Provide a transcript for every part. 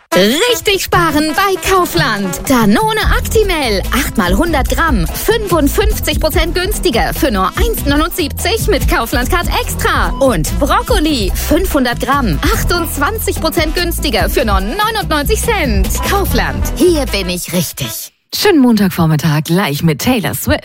Richtig sparen bei Kaufland. Danone Actimel. 8 mal 100 Gramm. 55% günstiger für nur 1,79 mit Kaufland Card Extra. Und Brokkoli. 500 Gramm. 28% günstiger für nur 99 Cent. Kaufland. Hier bin ich richtig. Schönen Montagvormittag gleich mit Taylor Swift.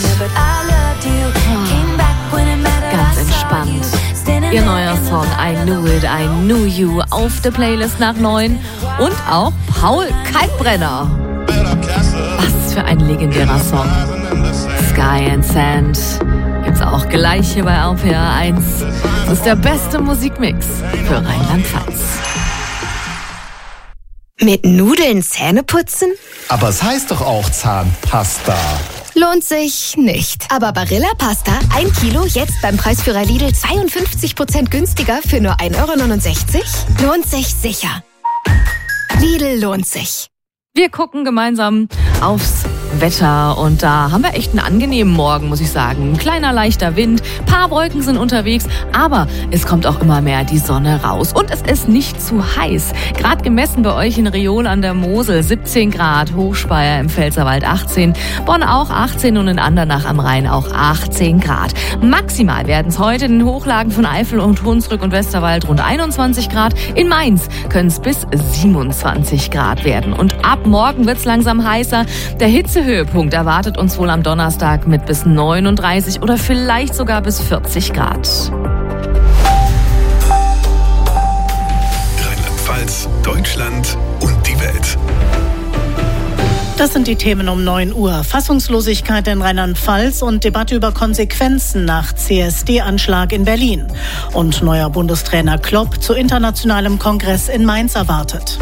Ganz entspannt. Ihr neuer Song I Knew It, I Knew You auf der Playlist nach 9. Und auch Paul Kalkbrenner. Was für ein legendärer Song. Sky and Sand. Gibt's auch gleich hier bei RPR 1. Das ist der beste Musikmix für Rheinland-Pfalz. Mit Nudeln Zähne putzen? Aber es heißt doch auch Zahnpasta. Lohnt sich nicht. Aber Barilla Pasta, 1 Kilo, jetzt beim Preisführer Lidl 52% günstiger für nur 1,69 €? Lohnt sich sicher. Lidl lohnt sich. Wir gucken gemeinsam aufs Wetter und da haben wir echt einen angenehmen Morgen, muss ich sagen. Ein kleiner leichter Wind, paar Wolken sind unterwegs, aber es kommt auch immer mehr die Sonne raus und es ist nicht zu heiß. Gerade gemessen bei euch in Riohl an der Mosel 17 Grad, Hochspeyer im Pfälzerwald 18, Bonn auch 18 und in Andernach am Rhein auch 18 Grad. Maximal werden es heute in den Hochlagen von Eifel und Hunsrück und Westerwald rund 21 Grad. In Mainz können es bis 27 Grad werden und ab morgen wird es langsam heißer. Der Hitzehöhepunkt erwartet uns wohl am Donnerstag mit bis 39 oder vielleicht sogar bis 40 Grad. Rheinland-Pfalz, Deutschland und die Welt. Das sind die Themen um 9 Uhr. Fassungslosigkeit in Rheinland-Pfalz und Debatte über Konsequenzen nach CSD-Anschlag in Berlin. Und neuer Bundestrainer Klopp zu internationalem Kongress in Mainz erwartet.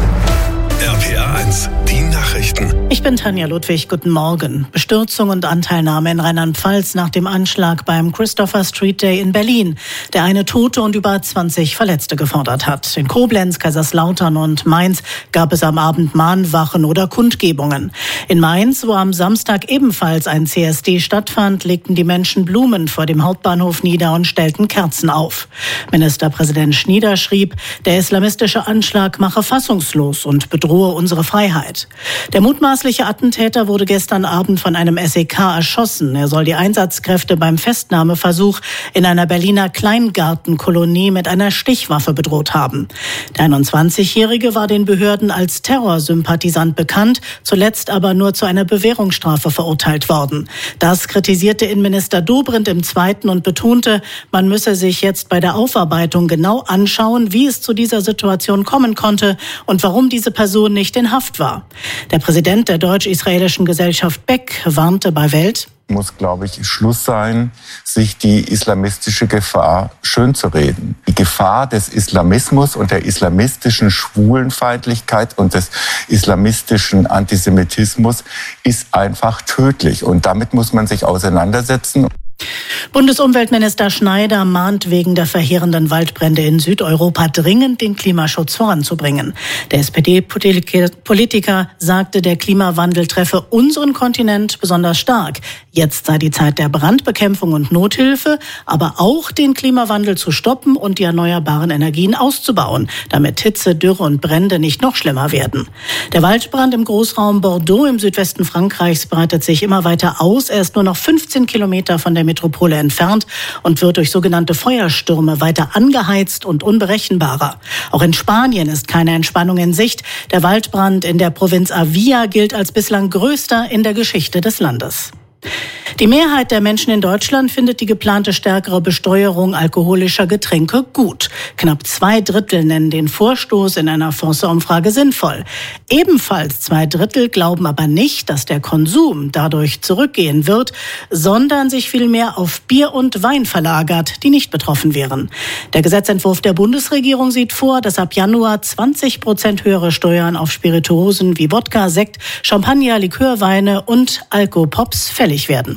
RPR 1, die Nachrichten. Ich bin Tanja Ludwig, guten Morgen. Bestürzung und Anteilnahme in Rheinland-Pfalz nach dem Anschlag beim Christopher Street Day in Berlin, der eine Tote und über 20 Verletzte gefordert hat. In Koblenz, Kaiserslautern und Mainz gab es am Abend Mahnwachen oder Kundgebungen. In Mainz, wo am Samstag ebenfalls ein CSD stattfand, legten die Menschen Blumen vor dem Hauptbahnhof nieder und stellten Kerzen auf. Ministerpräsident Schnieder schrieb, der islamistische Anschlag mache fassungslos und bedrohe unsere Freiheit. Der mutmaßliche Attentäter wurde gestern Abend von einem SEK erschossen. Er soll die Einsatzkräfte beim Festnahmeversuch in einer Berliner Kleingartenkolonie mit einer Stichwaffe bedroht haben. Der 21-Jährige war den Behörden als Terrorsympathisant bekannt, zuletzt aber nur zu einer Bewährungsstrafe verurteilt worden. Das kritisierte Innenminister Dobrindt im Zweiten und betonte, man müsse sich jetzt bei der Aufarbeitung genau anschauen, wie es zu dieser Situation kommen konnte und warum diese Person nicht in Haft war. Der Präsident der deutsch-israelischen Gesellschaft Beck warnte bei Welt: Muss, glaube ich, Schluss sein, sich die islamistische Gefahr schönzureden. Die Gefahr des Islamismus und der islamistischen Schwulenfeindlichkeit und des islamistischen Antisemitismus ist einfach tödlich. Und damit muss man sich auseinandersetzen. Bundesumweltminister Schneider mahnt wegen der verheerenden Waldbrände in Südeuropa dringend, den Klimaschutz voranzubringen. Der SPD-Politiker sagte, der Klimawandel treffe unseren Kontinent besonders stark. Jetzt sei die Zeit der Brandbekämpfung und Nothilfe, aber auch den Klimawandel zu stoppen und die erneuerbaren Energien auszubauen, damit Hitze, Dürre und Brände nicht noch schlimmer werden. Der Waldbrand im Großraum Bordeaux im Südwesten Frankreichs breitet sich immer weiter aus. Er ist nur noch 15 Kilometer von der Metropole entfernt und wird durch sogenannte Feuerstürme weiter angeheizt und unberechenbarer. Auch in Spanien ist keine Entspannung in Sicht. Der Waldbrand in der Provinz Avia gilt als bislang größter in der Geschichte des Landes. Die Mehrheit der Menschen in Deutschland findet die geplante stärkere Besteuerung alkoholischer Getränke gut. Knapp 2/3 nennen den Vorstoß in einer Forsa-Umfrage sinnvoll. Ebenfalls 2/3 glauben aber nicht, dass der Konsum dadurch zurückgehen wird, sondern sich vielmehr auf Bier und Wein verlagert, die nicht betroffen wären. Der Gesetzentwurf der Bundesregierung sieht vor, dass ab Januar 20% höhere Steuern auf Spirituosen wie Wodka, Sekt, Champagner, Likörweine und Alkopops fällig werden.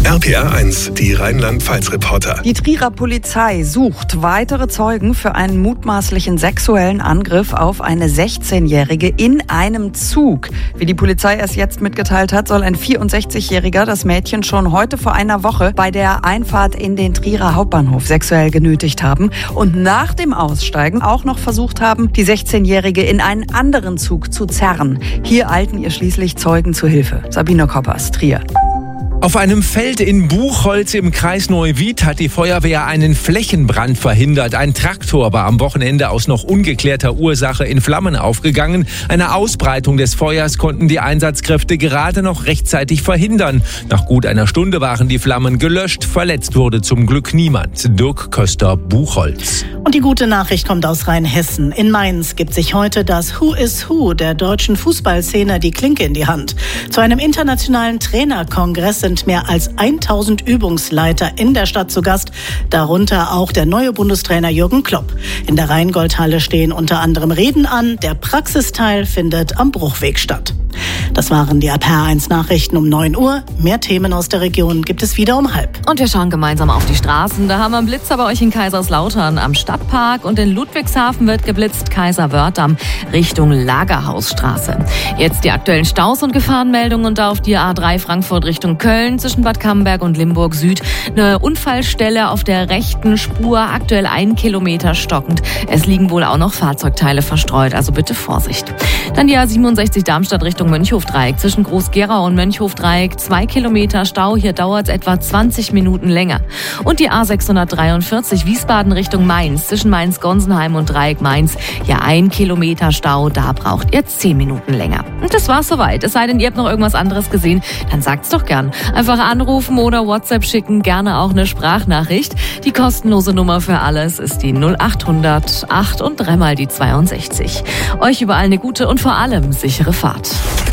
RPR 1, die Rheinland-Pfalz-Reporter. Die Trierer Polizei sucht weitere Zeugen für einen mutmaßlichen sexuellen Angriff auf eine 16-Jährige in einem Zug. Wie die Polizei es jetzt mitgeteilt hat, soll ein 64-Jähriger das Mädchen schon heute vor einer Woche bei der Einfahrt in den Trierer Hauptbahnhof sexuell genötigt haben und nach dem Aussteigen auch noch versucht haben, die 16-Jährige in einen anderen Zug zu zerren. Hier eilten ihr schließlich Zeugen zu Hilfe. Sabine Koppers, Trier. Auf einem Feld in Buchholz im Kreis Neuwied hat die Feuerwehr einen Flächenbrand verhindert. Ein Traktor war am Wochenende aus noch ungeklärter Ursache in Flammen aufgegangen. Eine Ausbreitung des Feuers konnten die Einsatzkräfte gerade noch rechtzeitig verhindern. Nach gut einer Stunde waren die Flammen gelöscht. Verletzt wurde zum Glück niemand. Dirk Köster, Buchholz. Und die gute Nachricht kommt aus Rheinhessen. In Mainz gibt sich heute das Who is Who der deutschen Fußballszene die Klinke in die Hand. Zu einem internationalen Trainerkongress sind mehr als 1000 Übungsleiter in der Stadt zu Gast, darunter auch der neue Bundestrainer Jürgen Klopp. In der Rheingoldhalle stehen unter anderem Reden an. Der Praxisteil findet am Bruchweg statt. Das waren die RPR 1 Nachrichten um 9 Uhr. Mehr Themen aus der Region gibt es wieder um 12:30. Und wir schauen gemeinsam auf die Straßen. Da haben wir einen Blitzer bei euch in Kaiserslautern am Stadtpark und in Ludwigshafen wird geblitzt Kaiserwörtham Richtung Lagerhausstraße. Jetzt die aktuellen Staus und Gefahrenmeldungen und auf die A3 Frankfurt Richtung Köln zwischen Bad Camberg und Limburg Süd. Eine Unfallstelle auf der rechten Spur, aktuell 1 Kilometer stockend. Es liegen wohl auch noch Fahrzeugteile verstreut, also bitte Vorsicht. Dann die A67 Darmstadt Richtung Mönchhofdreieck zwischen Groß-Gerau und Mönchhofdreieck 2 Kilometer Stau, hier dauert es etwa 20 Minuten länger. Und die A643 Wiesbaden Richtung Mainz zwischen Mainz-Gonsenheim und Dreieck Mainz, hier 1 Kilometer Stau, da braucht ihr 10 Minuten länger. Und das war's soweit. Es sei denn, ihr habt noch irgendwas anderes gesehen, dann sagt's doch gern. Einfach anrufen oder WhatsApp schicken, gerne auch eine Sprachnachricht. Die kostenlose Nummer für alles ist die 0800 8 und 3 mal die 62. Euch überall eine gute und vor allem sichere Fahrt.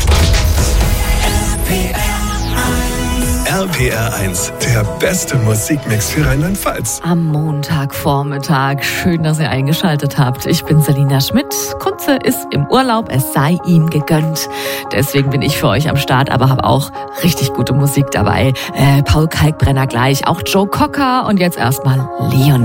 RPR 1, der beste Musikmix für Rheinland-Pfalz. Am Montagvormittag. Schön, dass ihr eingeschaltet habt. Ich bin Selina Schmidt. Kunze ist im Urlaub, es sei ihm gegönnt. Deswegen bin ich für euch am Start, aber habe auch richtig gute Musik dabei. Paul Kalkbrenner gleich, auch Joe Cocker und jetzt erstmal Leonie.